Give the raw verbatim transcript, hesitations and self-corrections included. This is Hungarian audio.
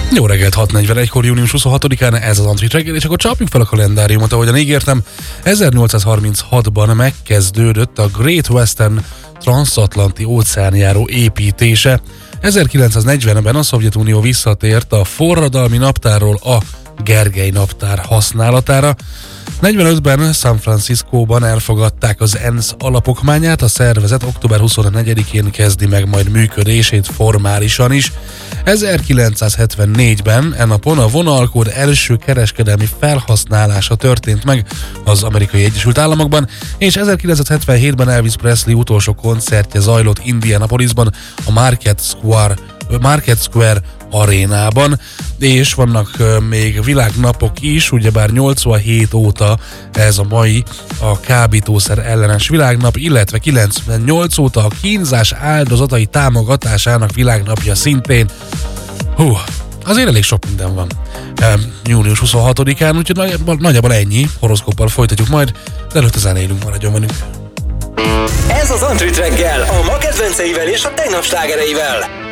Jó reggelt, hat negyvenegykor június huszonhatodikán, ez az Antrit reggel, és akkor csapjuk fel a kalendáriumot, ahogyan ígértem. ezernyolcszázharminchatban megkezdődött a Great Western transatlanti óceánjáró építése. ezerkilencszáznegyvenben a Szovjetunió visszatért a forradalmi naptárról a Gergely naptár használatára. negyvenötben San Franciscóban elfogadták az ENSZ alapokmányát, a szervezet október huszonnegyedikén kezdi meg majd működését formálisan is. ezerkilencszázhetvennégyben e napon a vonalkód első kereskedelmi felhasználása történt meg az Amerikai Egyesült Államokban, és ezerkilencszázhetvenhétben Elvis Presley utolsó koncertje zajlott Indianapolisban, a Market Square, Market Square arénában, és vannak uh, még világnapok is, ugyebár nyolcvanhét óta ez a mai a kábítószer ellenes világnap, illetve kilencvennyolc óta a kínzás áldozatai támogatásának világnapja szintén. Hú, azért elég sok minden van. Uh, június huszonhatodikán, úgyhogy nagy, nagyjából ennyi, horoszkóppal folytatjuk majd, de előtte zenélünk, maradjon velünk. Ez az Antrit reggel, a ma kedvenceivel és a tegnap slágereivel.